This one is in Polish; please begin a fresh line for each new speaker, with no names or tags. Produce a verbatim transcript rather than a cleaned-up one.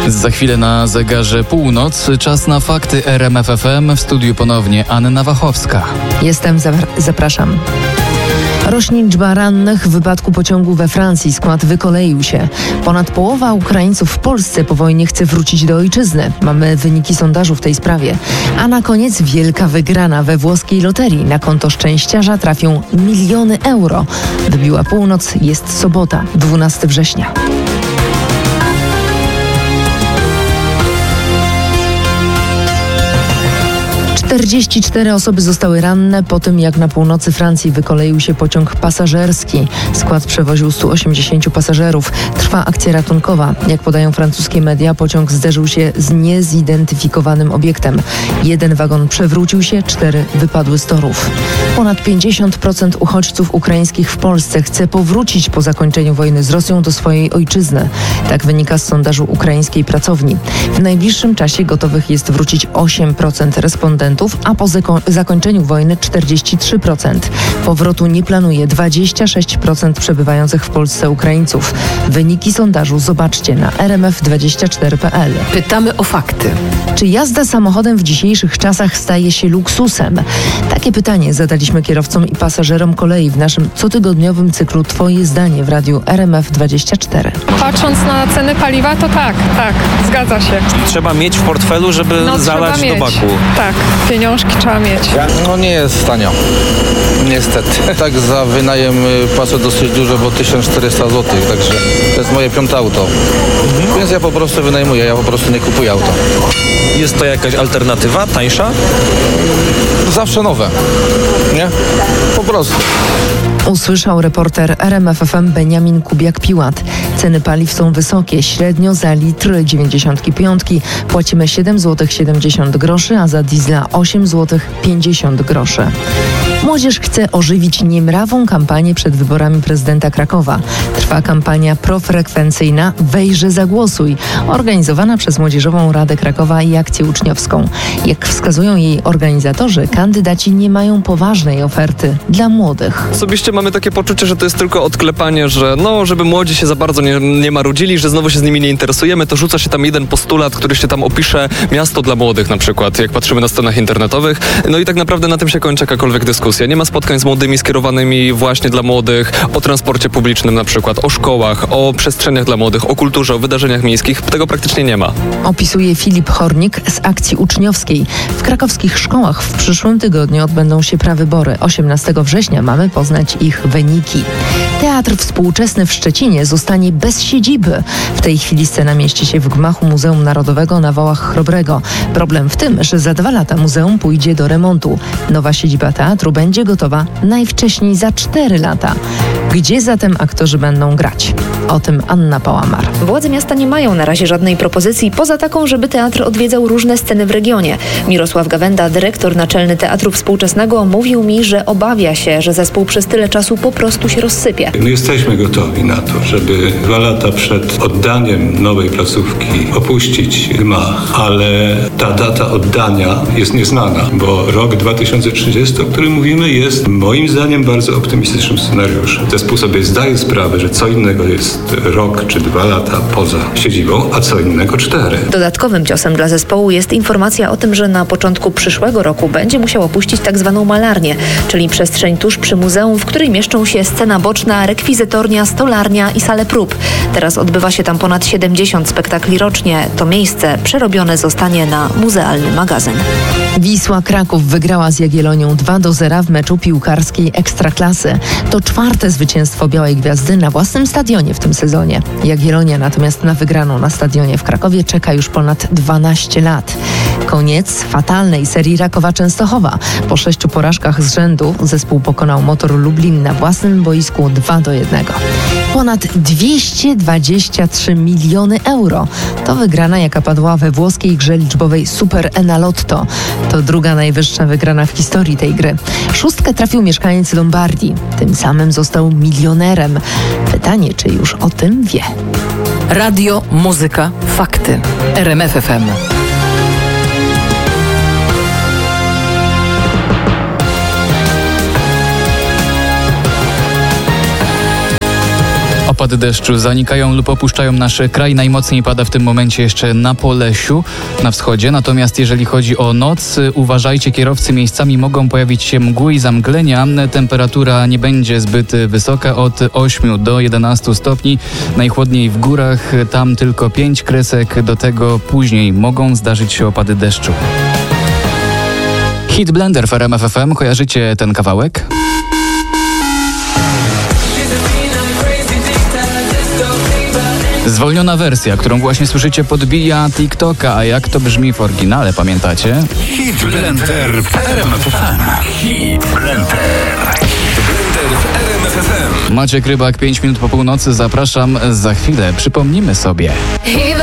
Za chwilę na zegarze północ. Czas na fakty R M F F M. W studiu ponownie Anna Wachowska.
Jestem, zapraszam. Rośnie liczba rannych w wypadku pociągu we Francji. Skład wykoleił się. Ponad połowa Ukraińców w Polsce po wojnie chce wrócić do ojczyzny. Mamy wyniki sondażu w tej sprawie. A na koniec wielka wygrana we włoskiej loterii. Na konto szczęściarza trafią miliony euro. Wybiła północ, jest sobota, dwunastego września. czterdzieści cztery osoby zostały ranne po tym, jak na północy Francji wykoleił się pociąg pasażerski. Skład przewoził stu osiemdziesięciu pasażerów. Trwa akcja ratunkowa. Jak podają francuskie media, pociąg zderzył się z niezidentyfikowanym obiektem. Jeden wagon przewrócił się, cztery wypadły z torów. Ponad pięćdziesiąt procent uchodźców ukraińskich w Polsce chce powrócić po zakończeniu wojny z Rosją do swojej ojczyzny. Tak wynika z sondażu ukraińskiej pracowni. W najbliższym czasie gotowych jest wrócić osiem procent respondentów, a po zako- zakończeniu wojny czterdzieści trzy procent. Powrotu nie planuje dwadzieścia sześć procent przebywających w Polsce Ukraińców. Wyniki sondażu zobaczcie na r m f dwadzieścia cztery kropka p l.
Pytamy o fakty.
Czy jazda samochodem w dzisiejszych czasach staje się luksusem? Takie pytanie zadaliśmy kierowcom i pasażerom kolei w naszym cotygodniowym cyklu Twoje zdanie w radiu R M F dwadzieścia cztery.
Patrząc na ceny paliwa, to tak, tak, zgadza się.
Trzeba mieć w portfelu, żeby
No,
zalać
trzeba
do
mieć.
baku.
Tak, pieniążki trzeba mieć.
No nie jest tanio. Niestety. Tak za wynajem płacę dosyć dużo, bo tysiąc czterysta złotych, także to jest moje piąte auto. Mhm. Więc ja po prostu wynajmuję, ja po prostu nie kupuję auta.
Jest to jakaś alternatywa, tańsza?
Zawsze nowe, nie? Po prostu.
Usłyszał reporter R M F F M Beniamin Kubiak-Piłat. Ceny paliw są wysokie. Średnio za litr dziewięćdziesiątki piątki płacimy siedem złotych siedemdziesiąt groszy, a za diesla osiem złotych pięćdziesiąt groszy. Młodzież chce ożywić niemrawą kampanię przed wyborami prezydenta Krakowa. Trwa kampania profrekwencyjna Wejrze Zagłosuj, organizowana przez Młodzieżową Radę Krakowa i Akcję Uczniowską. Jak wskazują jej organizatorzy, kandydaci nie mają poważnej oferty dla młodych.
Osobiście mamy takie poczucie, że to jest tylko odklepanie, że no, żeby młodzi się za bardzo nie, nie marudzili, że znowu się z nimi nie interesujemy, to rzuca się tam jeden postulat, który się tam opisze, miasto dla młodych na przykład, jak patrzymy na stronach internetowych. No i tak naprawdę na tym się kończy jakakolwiek dyskusja. Nie ma spotkań z młodymi skierowanymi właśnie dla młodych, o transporcie publicznym na przykład, o szkołach, o przestrzeniach dla młodych, o kulturze, o wydarzeniach miejskich. Tego praktycznie nie ma.
Opisuje Filip Hornik z Akcji Uczniowskiej. W krakowskich szkołach w przyszłym tygodniu odbędą się prawybory. osiemnastego września mamy poznać ich wyniki. Teatr Współczesny w Szczecinie zostanie bez siedziby. W tej chwili scena mieści się w gmachu Muzeum Narodowego na Wałach Chrobrego. Problem w tym, że za dwa lata muzeum pójdzie do remontu. Nowa siedziba teatru będzie gotowa najwcześniej za cztery lata. Gdzie zatem aktorzy będą grać? O tym Anna Pałamar.
Władze miasta nie mają na razie żadnej propozycji, poza taką, żeby teatr odwiedzał różne sceny w regionie. Mirosław Gawenda, dyrektor naczelny Teatru Współczesnego, mówił mi, że obawia się, że zespół przez tyle czasu po prostu się rozsypie.
My jesteśmy gotowi na to, żeby dwa lata przed oddaniem nowej placówki opuścić gmach, ale ta data oddania jest nieznana, bo rok dwa tysiące trzydziesty, o którym mówimy, jest moim zdaniem bardzo optymistycznym scenariuszem. Zespół sobie zdaje sprawę, że co innego jest rok czy dwa lata poza siedzibą, a co innego cztery.
Dodatkowym ciosem dla zespołu jest informacja o tym, że na początku przyszłego roku będzie musiał opuścić tak zwaną malarnię, czyli przestrzeń tuż przy muzeum, w której mieszczą się scena boczna, rekwizytornia, stolarnia i sale prób. Teraz odbywa się tam ponad siedemdziesiąt spektakli rocznie. To miejsce przerobione zostanie na muzealny magazyn.
Wisła Kraków wygrała z Jagiellonią dwa do zera w meczu piłkarskiej Ekstraklasy. To czwarte zwycięstwo Białej Gwiazdy na własnym stadionie w tym sezonie. Jagiellonia natomiast na wygraną na stadionie w Krakowie czeka już ponad dwanaście lat. Koniec fatalnej serii Rakowa Częstochowa. Po sześciu porażkach z rzędu zespół pokonał Motor Lublin na własnym boisku dwa do jednego. Ponad dwieście dwadzieścia trzy miliony euro. To wygrana, jaka padła we włoskiej grze liczbowej Super Enalotto. To druga najwyższa wygrana w historii tej gry. Szóstkę trafił mieszkaniec Lombardii. Tym samym został milionerem. Pytanie, czy już o tym wie.
Radio, muzyka, fakty. R M F F M.
O Opady deszczu zanikają lub opuszczają nasz kraj. Najmocniej pada w tym momencie jeszcze na Polesiu, na wschodzie. Natomiast jeżeli chodzi o noc, uważajcie, kierowcy, miejscami mogą pojawić się mgły i zamglenia. Temperatura nie będzie zbyt wysoka, od ośmiu do jedenastu stopni. Najchłodniej w górach, tam tylko pięć kresek. Do tego później mogą zdarzyć się opady deszczu. Hit Blender w R M F F M. Kojarzycie ten kawałek? Zwolniona wersja, którą właśnie słyszycie, podbija TikToka. A jak to brzmi w oryginale, pamiętacie?
Hit Blender w R M F F M. Hit Blender. Blender w R M F F M.
Maciek Rybak, pięć minut po północy. Zapraszam za chwilę. Przypomnimy sobie.